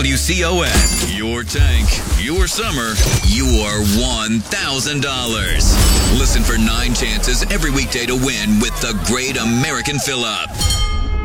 WCON, your tank, your summer, your $1,000. Listen for 9 chances every weekday to win with the Great American Fill-Up.